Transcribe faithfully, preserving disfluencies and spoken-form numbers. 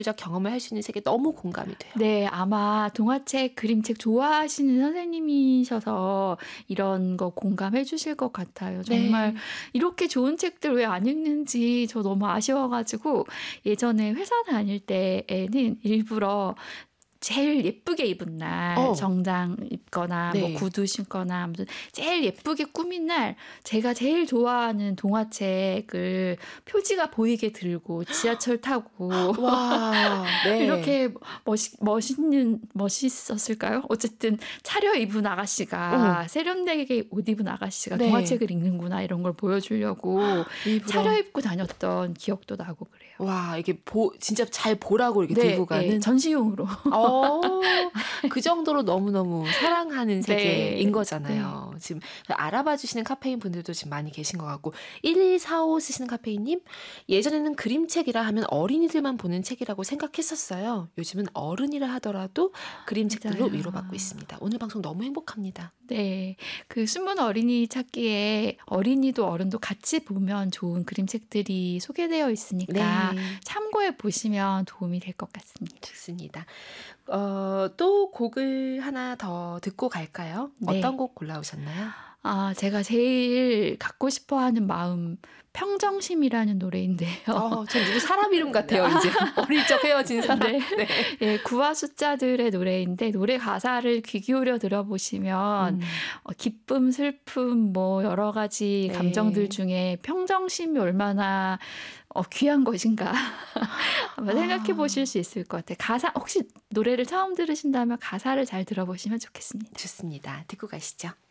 적 경험을 할 수 있는 세계 너무 공감이 돼요. 네. 아마 동화책, 그림책 좋아하시는 선생님이셔서 이런 거 공감해 주실 것 같아요. 정말 네. 이렇게 좋은 책들 왜 안 읽는지 저 너무 아쉬워 가지고 예전에 회사 다닐 때에는 일부러 제일 예쁘게 입은 날 어. 정장 입거나 뭐 네. 구두 신거나 아무튼 제일 예쁘게 꾸민 날 제가 제일 좋아하는 동화책을 표지가 보이게 들고 지하철 타고 와. 네. 이렇게 멋있 멋있는 멋있었을까요? 어쨌든 차려입은 아가씨가 어. 세련되게 옷 입은 아가씨가 네. 동화책을 읽는구나 이런 걸 보여주려고 일부러. 차려입고 다녔던 기억도 나고 그래요. 와 이게 보 진짜 잘 보라고 이렇게 네. 들고 가는. 예. 전시용으로. 어. 그 정도로 너무너무 사랑하는 세계인 네. 거잖아요. 지금 알아봐 주시는 카페인 분들도 지금 많이 계신 것 같고 일일사오 쓰시는 카페인님 예전에는 그림책이라 하면 어린이들만 보는 책이라고 생각했었어요. 요즘은 어른이라 하더라도 그림책들로 맞아요. 위로받고 있습니다. 오늘 방송 너무 행복합니다. 네. 그 숨은 어린이 찾기에 어린이도 어른도 같이 보면 좋은 그림책들이 소개되어 있으니까 네. 참고해 보시면 도움이 될 것 같습니다. 좋습니다. 어, 또 곡을 하나 더 듣고 갈까요? 네. 어떤 곡 골라오셨나요? 아 제가 제일 갖고 싶어 하는 마음 평정심이라는 노래인데요. 어, 전 누구 사람 이름 같아요. 이제 어릴 적 헤어진 사람. 네. 네. 예, 구와 숫자들의 노래인데 노래 가사를 귀 기울여 들어보시면 음. 어, 기쁨, 슬픔 뭐 여러 가지 네. 감정들 중에 평정심이 얼마나 어, 귀한 것인가 한번 생각해 보실 수 있을 것 같아요. 가사 혹시 노래를 처음 들으신다면 가사를 잘 들어보시면 좋겠습니다. 좋습니다. 듣고 가시죠.